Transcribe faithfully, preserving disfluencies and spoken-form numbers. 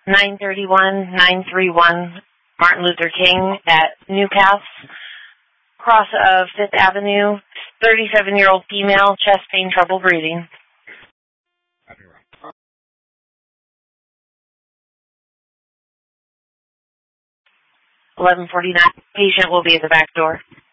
nine thirty-one, nine thirty-one Martin Luther King at Newcastle, cross of Fifth Avenue, thirty-seven-year-old female, chest pain, trouble breathing. eleven forty-nine, patient will be at the back door.